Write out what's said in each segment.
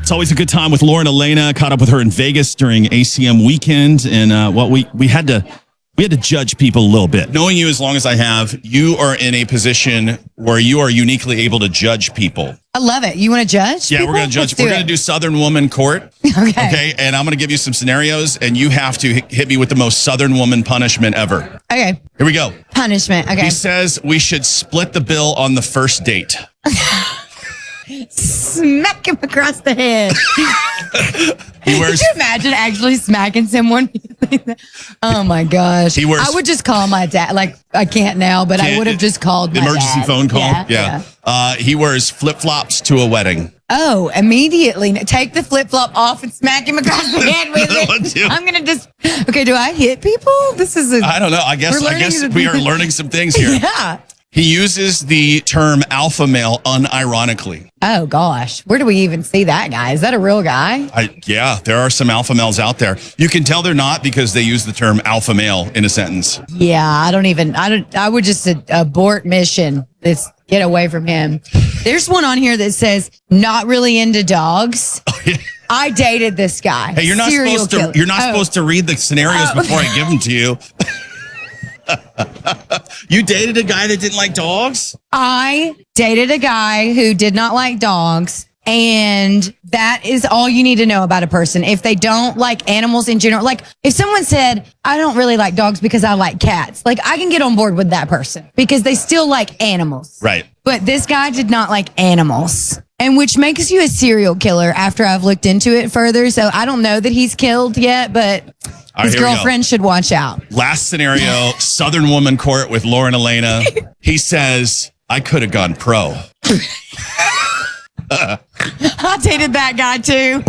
It's always a good time with Lauren Elena. Caught up with her in Vegas during ACM weekend, and we had to judge people a little bit. Knowing you as long as I have, you are in a position where you are uniquely able to judge people. I love it. You want to judge? Yeah, people? we're going to judge. We're going to do Southern Woman Court. Okay. And I'm going to give you some scenarios, and you have to hit me with the most Southern Woman punishment ever. Okay. Here we go. Punishment. Okay. He says we should split the bill on the first date. Smack him across the head. Could you imagine actually smacking someone? Oh my gosh. I would just call my dad. Like, I can't now, but I would have just called my emergency dad. phone call. Yeah. He wears flip-flops to a wedding. Oh, immediately. Take the flip-flop off and smack him across the head with it. I'm going to just... Okay, do I hit people? I don't know. I guess we are learning some things here. Yeah. He uses the term alpha male unironically. Oh, gosh. Where do we even see that guy? Is that a real guy? Yeah, there are some alpha males out there. You can tell they're not because they use the term alpha male in a sentence. Yeah, I would just abort mission. Get away from him. There's one on here that says, not really into dogs. Oh, yeah. I dated this guy. Hey, you're not supposed to read the scenarios before I give them to you. You dated a guy that didn't like dogs? I dated a guy who did not like dogs, and that is all you need to know about a person. If they don't like animals in general, like if someone said, I don't really like dogs because I like cats, like I can get on board with that person because they still like animals. Right. But this guy did not like animals. And which makes you a serial killer after I've looked into it further. So I don't know that he's killed yet, but his girlfriend should watch out. Last scenario, Southern Woman Court with Lauren Elena. He says, I could have gone pro. I dated that guy too.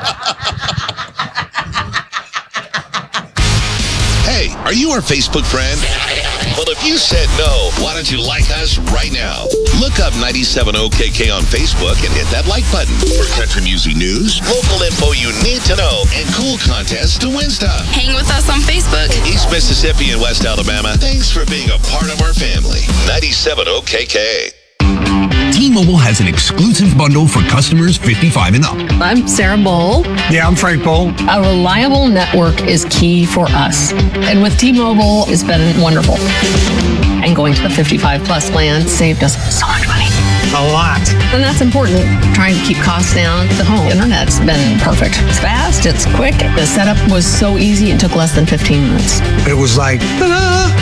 Hey, are you our Facebook friend? Well, if you said no, why don't you like us right now? Look up 97OKK on Facebook and hit that like button for country music news, local info you need to know, and cool contests to win stuff. Hang with us on Facebook. East Mississippi and West Alabama, thanks for being a part of our family. 97OKK. T-Mobile has an exclusive bundle for customers 55 and up. I'm Sarah Bowl. Yeah, I'm Frank Bowl. A reliable network is key for us. And with T-Mobile, it's been wonderful. And going to the 55 plus plan saved us so much money. A lot. And that's important. Trying to keep costs down. The home internet's been perfect. It's fast, it's quick. The setup was so easy, it took less than 15 minutes. It was like, ta-da!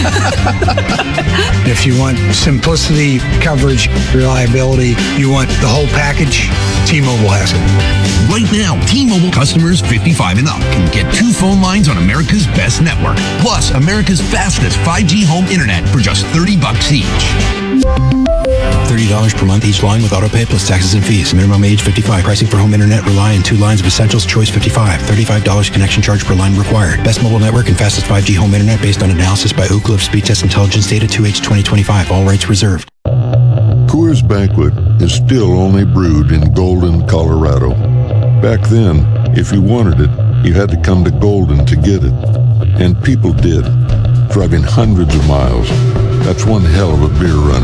If you want simplicity, coverage, reliability, you want the whole package, T-Mobile has it. Right now, T-Mobile customers 55 and up can get 2 phone lines on America's best network, plus America's fastest 5G home internet for just $30 each. $30 per month each line with autopay plus taxes and fees. Minimum age 55. Pricing for home internet rely on 2 lines of Essentials. Choice 55. $35 connection charge per line required. Best mobile network and fastest 5G home internet based on analysis by Ookla of Speed Test Intelligence data 2H 2025. All rights reserved. Coors Banquet is still only brewed in Golden, Colorado. Back then, if you wanted it, you had to come to Golden to get it. And people did, driving hundreds of miles. That's one hell of a beer run.